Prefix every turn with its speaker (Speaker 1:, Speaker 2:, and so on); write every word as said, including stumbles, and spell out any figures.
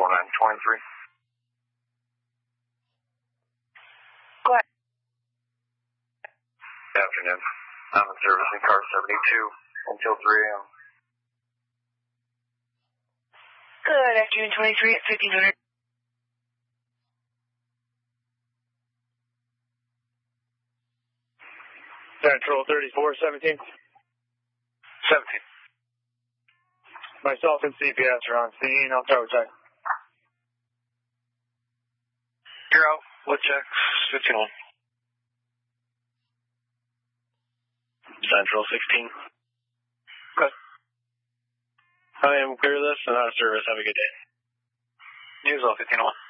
Speaker 1: four nine twenty-three.
Speaker 2: Go ahead.
Speaker 1: Good afternoon. I'm in service in car seventy-two until three a m
Speaker 2: Good afternoon, twenty-three at fifteen hundred.
Speaker 3: Central thirty-four seventeen.
Speaker 1: seventeen.
Speaker 3: Myself and C P S are on scene. I'll start with check.
Speaker 1: You're out. What check? fifteen one. Central sixteen. Good.
Speaker 3: I am clear this and out of service. Have a good day.
Speaker 1: You as well, fifteen one.